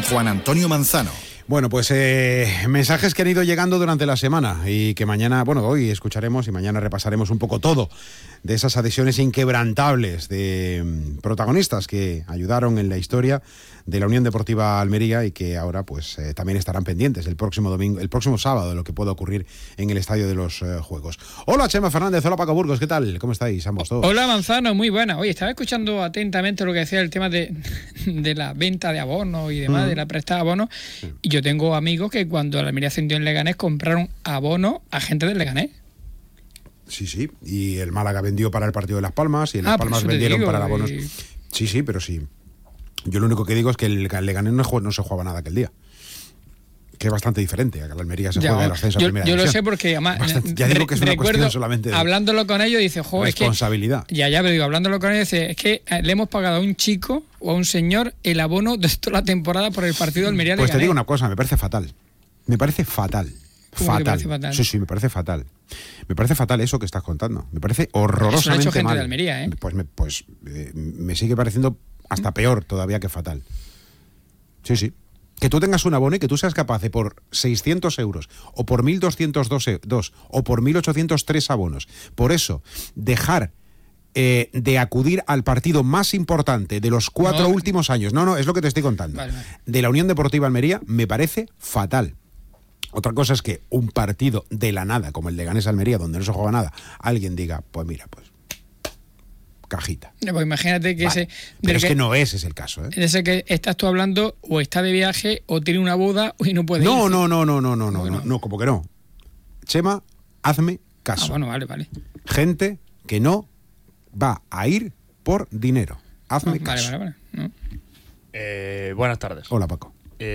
Juan Antonio Manzano. Bueno, pues mensajes que han ido llegando durante la semana y que mañana, hoy escucharemos y mañana repasaremos un poco todo de esas adhesiones inquebrantables de protagonistas que ayudaron en la historia de la Unión Deportiva Almería y que ahora pues también estarán pendientes el próximo sábado de lo que pueda ocurrir en el Estadio de los Juegos. Hola Chema Fernández, hola Paco Burgos, ¿qué tal? ¿Cómo estáis ambos todos? Hola Manzano, muy buena. Oye, estaba escuchando atentamente lo que decía el tema de la venta de abonos y demás, de la prestada de abonos, y yo tengo amigos que cuando la Almería ascendió en Leganés compraron abonos a gente del Leganés. Sí, y el Málaga vendió para el partido de Las Palmas y el Las Palmas vendieron para abonos. Sí, pero sí. Yo lo único que digo es que el Leganés no se jugaba nada aquel día. Que es bastante diferente, a que la Almería se juega el ascenso a primera división. Yo lo sé porque además ya digo que es una cuestión solamente de hablándolo con ellos dice, responsabilidad. Es que, pero digo, hablándolo con ellos dice, es que le hemos pagado a un chico o a un señor el abono de toda la temporada por el partido de Almería. Pues te digo una cosa, me parece fatal. Me parece fatal. Fatal. Sí, me parece fatal. Me parece fatal eso que estás contando. Me parece horrorosamente eso lo ha hecho mal. Gente de Almería, ¿eh? Pues me sigue pareciendo hasta peor todavía que fatal. Sí. Que tú tengas un abono y que tú seas capaz de por 600 euros o por 1.202 o por 1.803 abonos, por eso dejar de acudir al partido más importante de los 4 últimos años, es lo que te estoy contando, vale. De la Unión Deportiva Almería, me parece fatal. Otra cosa es que un partido de la nada, como el de Leganés Almería, donde no se juega nada, alguien diga, pues mira, pues cajita. Pues imagínate que vale. Pero es que no ese es el caso, ¿eh? Ese que estás tú hablando o está de viaje o tiene una boda y no puede ir. No, como que no. Chema, hazme caso. Vale. Gente que no va a ir por dinero. Hazme caso. Vale. No. Buenas tardes. Hola, Paco.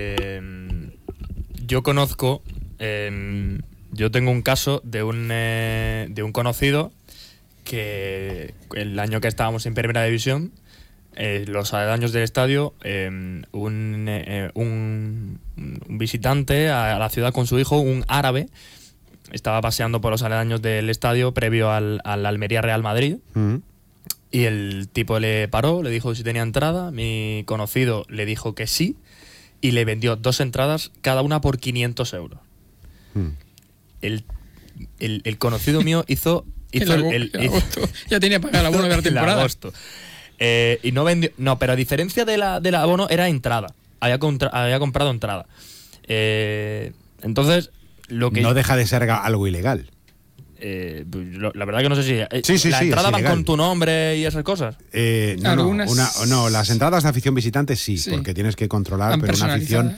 Yo conozco, yo tengo un caso de un conocido que el año que estábamos en primera división, los aledaños del estadio, un visitante a la ciudad con su hijo, un árabe, estaba paseando por los aledaños del estadio previo al Almería Real Madrid. Y el tipo le paró, le dijo si tenía entrada, mi conocido le dijo que sí y le vendió 2 entradas, cada una por 500 euros. El conocido mío hizo ya tenía pagado el abono de la temporada. Agosto. Y no vendió. No, pero a diferencia de la abono, era entrada. Había comprado entrada. Entonces, lo que. No deja de ser algo ilegal. La verdad que no sé si. Sí, ¿La entrada van ilegal con tu nombre y esas cosas? No, las entradas de afición visitante sí, porque tienes que controlar, pero una afición,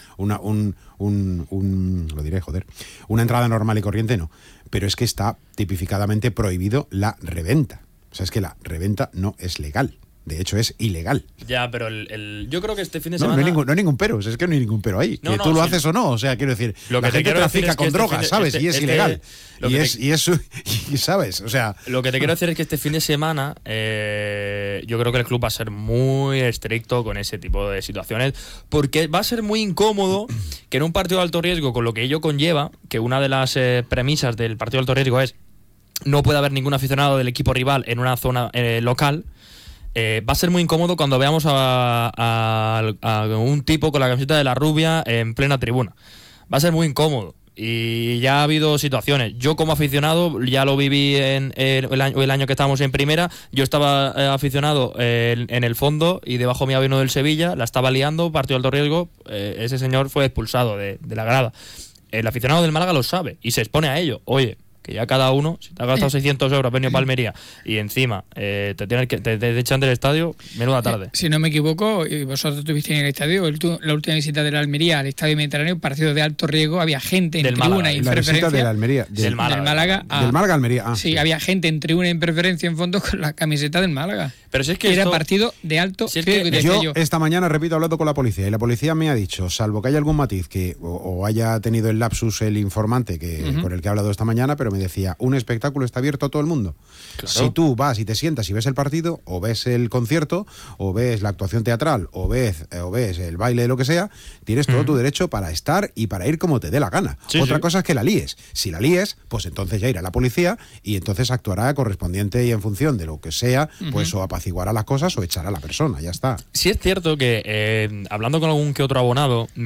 lo diré, una entrada normal y corriente no. Pero es que está tipificadamente prohibido la reventa. O sea, es que la reventa no es legal. De hecho, es ilegal. Ya, pero yo creo que este fin de semana... No hay ningún pero. Es que no hay ningún pero ahí. Que tú lo haces o no. O sea, quiero decir, la gente trafica con drogas, ¿sabes? Y es ilegal. Y ¿sabes? O sea... Lo que te quiero decir es que este fin de semana yo creo que el club va a ser muy estricto con ese tipo de situaciones, porque va a ser muy incómodo que en un partido de alto riesgo, con lo que ello conlleva, que una de las premisas del partido de alto riesgo es no puede haber ningún aficionado del equipo rival en una zona local. Va a ser muy incómodo cuando veamos a un tipo con la camiseta de la rubia en plena tribuna. Va a ser muy incómodo. Y ya ha habido situaciones. Yo como aficionado ya lo viví el año que estábamos en primera. Yo estaba aficionado en el fondo y debajo mío había uno del Sevilla. La estaba liando, partido de alto riesgo. Ese señor fue expulsado de la grada. El aficionado del Málaga lo sabe y se expone a ello. Oye, que ya cada uno, si te has gastado 600 euros, venido para Almería y encima te echan del estadio, menuda tarde. Si no me equivoco, y vosotros estuvisteis en el estadio, la última visita de la Almería al estadio Mediterráneo, partido de alto riesgo, había gente en tribuna y en preferencia. De la Almería, del Málaga Almería. Sí, había gente en tribuna y en preferencia en fondo con la camiseta del Málaga. Pero si es que era partido de alto riesgo. Yo esta mañana, repito, he hablado con la policía y la policía me ha dicho, salvo que haya algún matiz que o haya tenido el lapsus el informante con el que he hablado esta mañana, pero me decía, un espectáculo está abierto a todo el mundo. Claro. Si tú vas y te sientas y ves el partido, o ves el concierto, o ves la actuación teatral, o ves el baile de lo que sea, tienes todo tu derecho para estar y para ir como te dé la gana. Otra cosa es que la líes. Si la líes, pues entonces ya irá la policía y entonces actuará correspondiente y en función de lo que sea, pues o apaciguará las cosas o echará a la persona, ya está. Sí es cierto que hablando con algún que otro abonado,